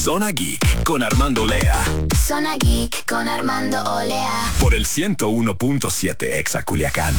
Zona Geek con Armando Olea. Zona Geek con Armando Olea. Por el 101.7 Exa Culiacán.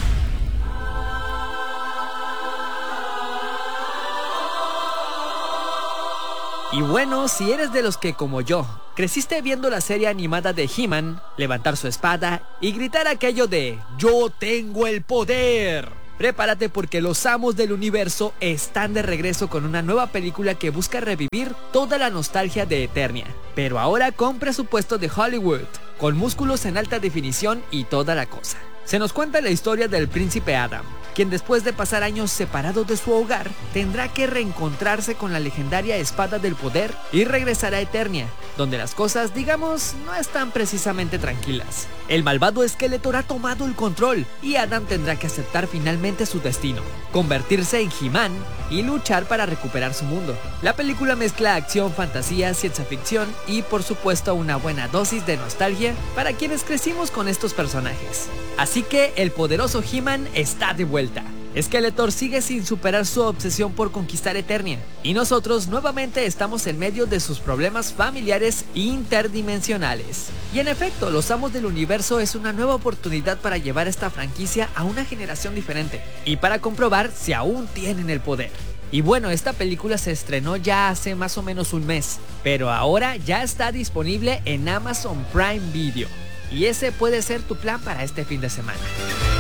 Y bueno, si eres de los que, como yo, creciste viendo la serie animada de He-Man, levantar su espada y gritar aquello de ¡Yo tengo el poder! Prepárate porque los amos del universo están de regreso con una nueva película que busca revivir toda la nostalgia de Eternia, pero ahora con presupuesto de Hollywood, con músculos en alta definición y toda la cosa. Se nos cuenta la historia del príncipe Adam, quien después de pasar años separado de su hogar, tendrá que reencontrarse con la legendaria espada del poder y regresar a Eternia, donde las cosas, digamos, no están precisamente tranquilas. El malvado Skeletor ha tomado el control y Adam tendrá que aceptar finalmente su destino, convertirse en He-Man y luchar para recuperar su mundo. La película mezcla acción, fantasía, ciencia ficción y por supuesto una buena dosis de nostalgia para quienes crecimos con estos personajes. Así que el poderoso He-Man está de vuelta. Skeletor sigue sin superar su obsesión por conquistar Eternia, y nosotros nuevamente estamos en medio de sus problemas familiares interdimensionales. Y en efecto, Los Amos del Universo es una nueva oportunidad para llevar esta franquicia a una generación diferente, y para comprobar si aún tienen el poder. Y bueno, esta película se estrenó ya hace más o menos un mes, pero ahora ya está disponible en Amazon Prime Video. Y ese puede ser tu plan para este fin de semana.